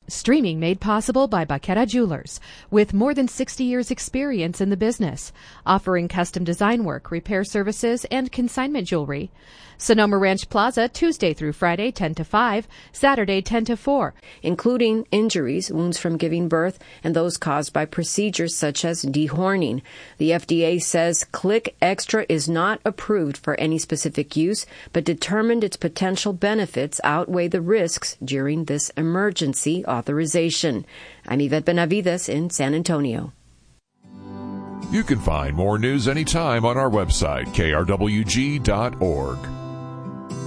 Streaming made possible by Baqueta Jewelers, with more than 60 years experience in the business, offering custom design work, repair services, and consignment jewelry. Sonoma Ranch Plaza, Tuesday through Friday, 10 to 5, Saturday, 10 to 4. Including injuries, wounds from giving birth, and those caused by procedures such as dehorning. The FDA says Click Extra is not approved for any specific use, but determined its potential benefits outweigh the risks during this emergency authorization. I'm Yvette Benavides in San Antonio. You can find more news anytime on our website, krwg.org.